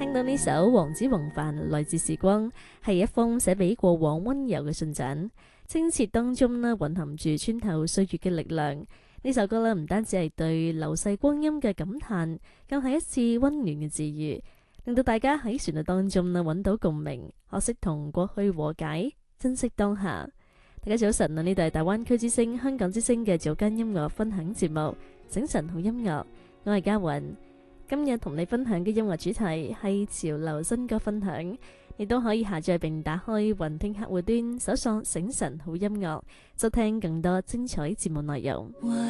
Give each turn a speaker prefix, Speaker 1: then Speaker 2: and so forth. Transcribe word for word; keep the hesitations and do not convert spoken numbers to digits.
Speaker 1: 聽到呢首黃子弘範《來自時光》，係一封寫俾過往溫柔嘅信札，清澈當中呢蘊含住穿透歲月嘅力量。呢首歌呢唔單止係對流逝光陰嘅感嘆，更係一次溫暖嘅治愈，令到大家喺旋律當中呢揾到共鳴，學識同過去和解，珍惜當下。大家早晨啊！呢度係大灣區之聲、香港之聲嘅早間音樂分享節目《醒晨好音樂》，我係嘉雲。今日同你分享嘅音樂主題係潮流新歌分享，你都可以下載並打開雲聽客戶端，搜索醒晨好音樂，收聽更多精彩節目內容。